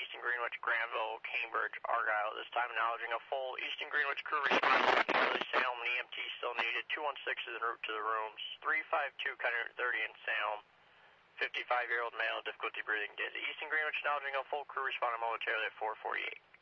Easton Greenwich, Granville, Cambridge, Argyle. This time acknowledging a full Easton Greenwich crew response. Salem, an EMT still needed. 216 is en route to the rooms. 352 County 30 in Salem. 55-year-old male, difficulty breathing, dizzy. Easton Greenwich acknowledging a full crew responding momentarily at 448.